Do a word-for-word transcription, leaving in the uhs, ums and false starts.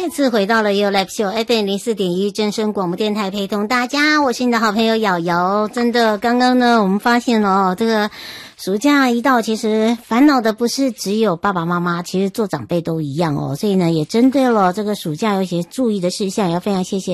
再次回到了 You Live Show F M 零四点一正声广播电台，陪同大家，我是你的好朋友瑶瑶。真的，刚刚呢，我们发现了哦，这个暑假一到，其实烦恼的不是只有爸爸妈妈，其实做长辈都一样哦。所以呢，也针对了这个暑假有一些注意的事项，也要非常谢谢